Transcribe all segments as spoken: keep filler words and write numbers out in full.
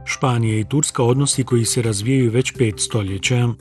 Španija i Turska, odnosi koji se razvijaju već pet stoljeća.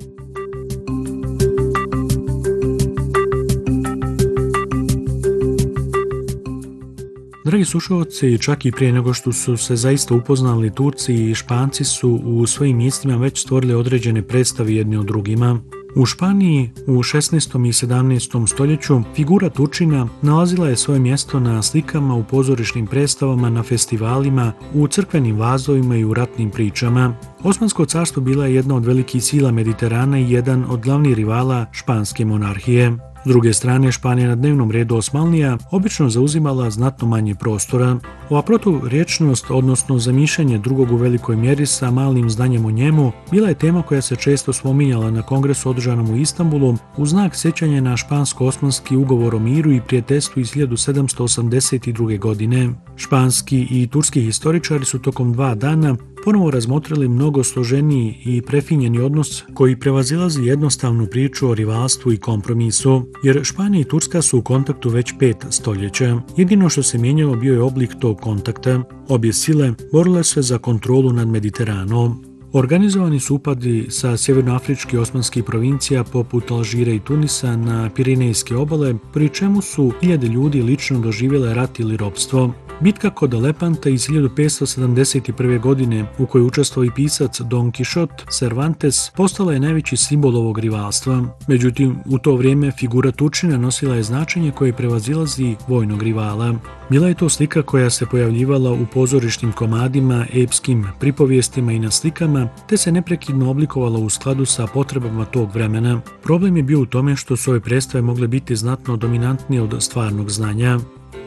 Dragi slušalci, čak i prije nego što su se zaista upoznali, Turci i Španci su u svojim mjestima već stvorili određene predstave jedni o drugima. U Španiji u šesnaestom i sedamnaestom stoljeću figura Turčina nalazila je svoje mjesto na slikama, u pozorišnim predstavama, na festivalima, u crkvenim vazovima i u ratnim pričama. Osmansko carstvo bila je jedna od velikih sila Mediterana i jedan od glavnih rivala španske monarhije. S druge strane, Španija na dnevnom redu Osmanlija obično zauzimala znatno manje prostora. Ova proturječnost, odnosno zamišljanje drugog u velikoj mjeri sa malim znanjem o njemu, bila je tema koja se često spominjala na kongresu održanom u Istanbulu u znak sjećanja na špansko-osmanski ugovor o miru i prijateljstvu iz hiljadu sedamsto osamdeset druge. godine. Španski i turski historičari su tokom dva dana ponovo razmotrili mnogo složeniji i prefinjeni odnos koji prevazilazi jednostavnu priču o rivalstvu i kompromisu, jer Španija i Turska su u kontaktu već pet stoljeća. Jedino što se mijenjalo bio je oblik tog kontakta. Obje sile borile se za kontrolu nad Mediteranom. Organizovani su upadi sa sjevernoafričkih osmanskih provincija poput Alžira i Tunisa na Pirinejske obale, pri čemu su hiljade ljudi lično doživjele rat ili ropstvo. Bitka kod Lepanta iz hiljadu petsto sedamdeset prve. godine, u kojoj učestvovao i pisac Don Quixote Cervantes, postala je najveći simbol ovog rivalstva. Međutim, u to vrijeme figura Turčina nosila je značenje koje prevazilazi vojnog rivala. Bila je to slika koja se pojavljivala u pozorišnim komadima, epskim pripovijestima i na slikama, te se neprekidno oblikovala u skladu sa potrebama tog vremena. Problem je bio u tome što su ove predstave mogle biti znatno dominantnije od stvarnog znanja.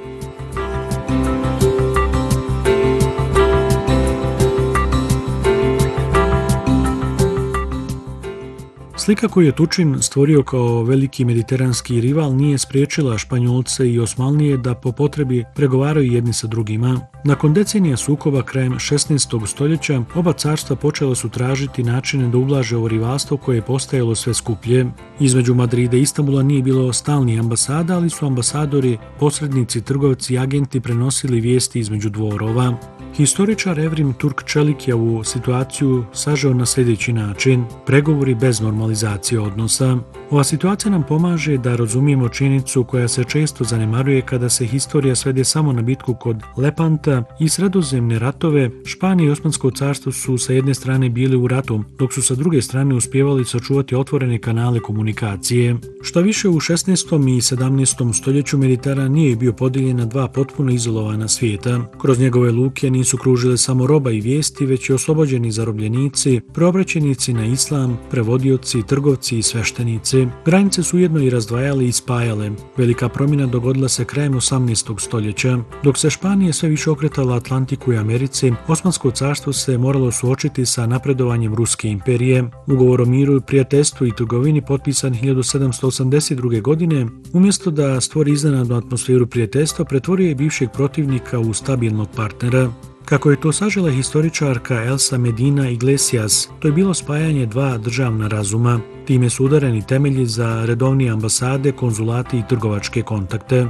Slika koju je Turčin stvorio kao veliki mediteranski rival nije spriječila Španjolce i Osmanlije da po potrebi pregovaraju jedni sa drugima. Nakon decenija sukoba krajem šesnaestog stoljeća oba carstva počela su tražiti načine da ublaže ovo rivalstvo koje je postajalo sve skuplje. Između Madrida i Istanbula nije bilo stalnih ambasada, ali su ambasadori, posrednici, trgovci i agenti prenosili vijesti između dvorova. Historičar Evrim Turk Čelik je ovu situaciju sažeo na sljedeći način: pregovori bez normalizacije odnosa. Ova situacija nam pomaže da razumijemo činjenicu koja se često zanemaruje kada se historija svede samo na bitku kod Lepanta i sredozemne ratove. Španija i Osmansko carstvo su sa jedne strane bili u ratu, dok su sa druge strane uspjevali sačuvati otvorene kanale komunikacije. Što više, u šesnaestom i sedamnaestom stoljeću Mediteran nije bio podijeljen na dva potpuno izolovana svijeta. Kroz njegove luke nisu kružile samo roba i vijesti, već i oslobođeni zarobljenici, preobraćenici na islam, prevodioci, trgovci i sveštenici. Granice su ujedno i razdvajale i spajale. Velika promjena dogodila se krajem osamnaestog stoljeća. Dok se Španija sve više okretala Atlantiku i Americi, Osmansko carstvo se moralo suočiti sa napredovanjem Ruske imperije. Ugovor o miru, prijateljstvu i trgovini potpisan hiljadu sedamsto osamdeset druge. godine, umjesto da stvori iznenadnu atmosferu prijateljstva, pretvorio je bivšeg protivnika u stabilnog partnera. Kako je to sažela historičarka Elsa Medina Iglesias, to je bilo spajanje dva državna razuma. Time su udareni temelji za redovnije ambasade, konzulate i trgovačke kontakte.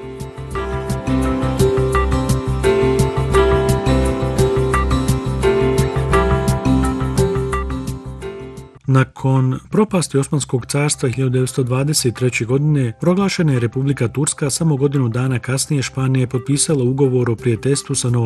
Nakon propasti Osmanskog carstva hiljadu devetsto dvadeset treće. godine proglašena je Republika Turska, samo godinu dana kasnije Španija je potpisala ugovor o prijateljstvu sa Novom